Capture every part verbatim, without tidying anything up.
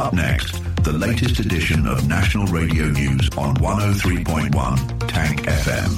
Up next, the latest edition of National Radio News on one oh three point one Tank F M.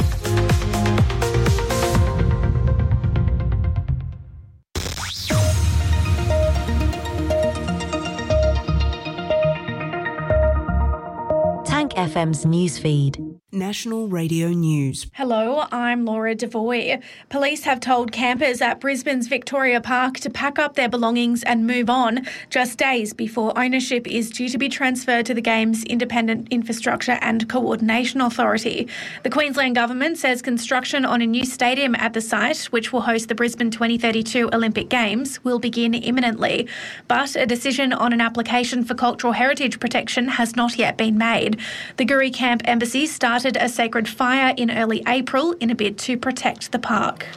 Tank F M's newsfeed. National Radio News. Hello, I'm Laura Devoy. Police have told campers at Brisbane's Victoria Park to pack up their belongings and move on just days before ownership is due to be transferred to the Games Independent Infrastructure and Coordination Authority. The Queensland Government says construction on a new stadium at the site, which will host the Brisbane twenty thirty-two Olympic Games, will begin imminently. But a decision on an application for cultural heritage protection has not yet been made. The Guri Camp Embassy started a sacred fire in early April in a bid to protect the park.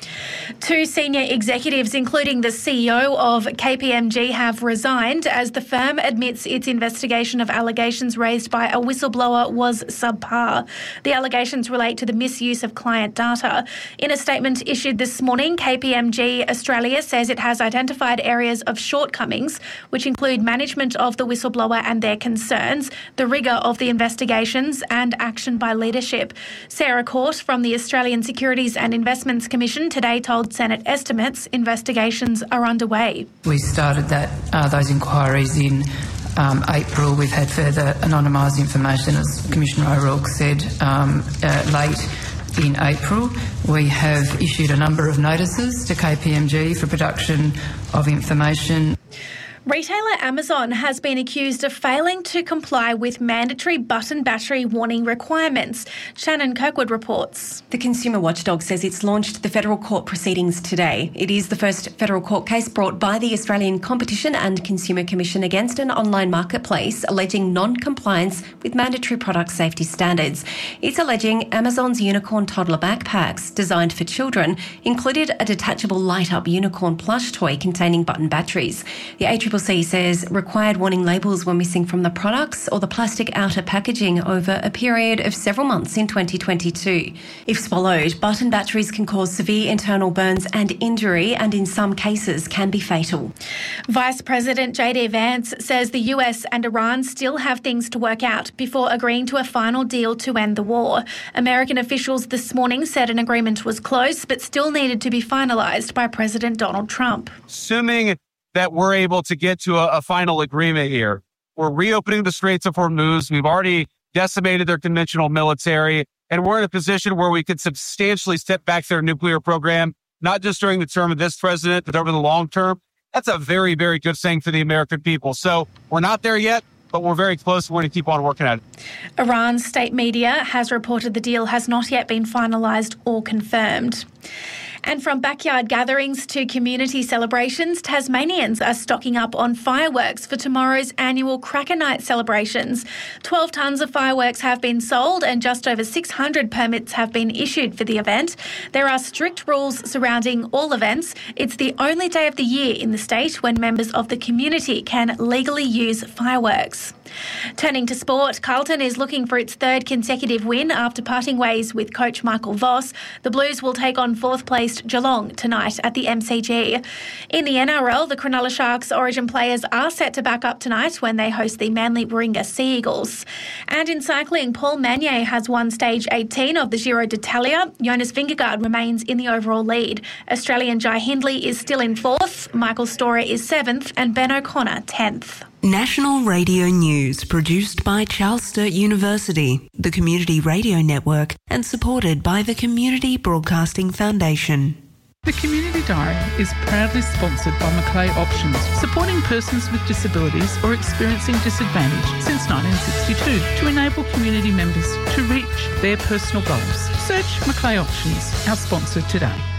Two senior executives, including the C E O of K P M G, have resigned as the firm admits its investigation of allegations raised by a whistleblower was subpar. The allegations relate to the misuse of client data. In a statement issued this morning, K P M G Australia says it has identified areas of shortcomings, which include management of the whistleblower and their concerns, the rigour of the investigations and action by leadership. Sarah Court from the Australian Securities and Investments Commission today told Senate estimates investigations are underway. We started that uh, those inquiries in um, April. We've had further anonymised information, as Commissioner O'Rourke said, um, uh, late in April. We have issued a number of notices to K P M G for production of information. Retailer Amazon has been accused of failing to comply with mandatory button battery warning requirements. Shannon Kirkwood reports. The Consumer Watchdog says it's launched the federal court proceedings today. It is the first federal court case brought by the Australian Competition and Consumer Commission against an online marketplace alleging non-compliance with mandatory product safety standards. It's alleging Amazon's unicorn toddler backpacks, designed for children, included a detachable light-up unicorn plush toy containing button batteries. The A C C C says required warning labels were missing from the products or the plastic outer packaging over a period of several months in twenty twenty-two. If swallowed, button batteries can cause severe internal burns and injury, and in some cases can be fatal. Vice President J D Vance says the U S and Iran still have things to work out before agreeing to a final deal to end the war. American officials this morning said an agreement was close but still needed to be finalised by President Donald Trump. Assuming that we're able to get to a, a final agreement here, we're reopening the Straits of Hormuz. We've already decimated their conventional military, and we're in a position where we could substantially step back their nuclear program, not just during the term of this president, but over the long term. That's a very, very good thing for the American people. So we're not there yet, but we're very close. We're going to keep on working at it. Iran's state media has reported the deal has not yet been finalised or confirmed. And from backyard gatherings to community celebrations, Tasmanians are stocking up on fireworks for tomorrow's annual Cracker Night celebrations. twelve tonnes of fireworks have been sold and just over six hundred permits have been issued for the event. There are strict rules surrounding all events. It's the only day of the year in the state when members of the community can legally use fireworks. Turning to sport, Carlton is looking for its third consecutive win after parting ways with coach Michael Voss. The Blues will take on fourth-placed Geelong tonight at the M C G. In the N R L, the Cronulla Sharks Origin players are set to back up tonight when they host the Manly Warringah Sea Eagles. And in cycling, Paul Magnier has won stage eighteen of the Giro d'Italia. Jonas Vingegaard remains in the overall lead. Australian Jai Hindley is still in fourth, Michael Storer is seventh and Ben O'Connor tenth. National Radio News, produced by Charles Sturt University, the Community Radio Network, and supported by the Community Broadcasting Foundation. The Community Diary is proudly sponsored by Macleay Options, supporting persons with disabilities or experiencing disadvantage since nineteen sixty-two to enable community members to reach their personal goals. Search Macleay Options, our sponsor today.